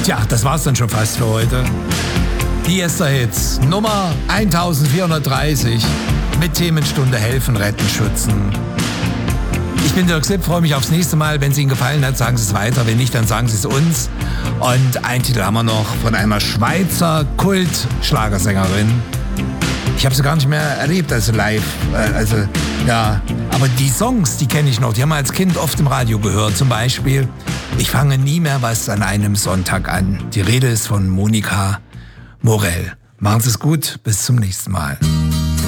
Tja, das war's dann schon fast für heute. Die Hits Nummer 1430 mit Themenstunde Helfen, Retten, Schützen. Ich bin Dirk Sipp, freue mich aufs nächste Mal. Wenn es Ihnen gefallen hat, sagen Sie es weiter. Wenn nicht, dann sagen Sie es uns. Und einen Titel haben wir noch von einer Schweizer Kult-Schlagersängerin. Ich habe sie gar nicht mehr erlebt, also live. Ja, aber die Songs, die kenne ich noch. Die haben wir als Kind oft im Radio gehört. Zum Beispiel Ich fange nie mehr was an einem Sonntag an. Die Rede ist von Monika Morell. Machen Sie es gut, bis zum nächsten Mal.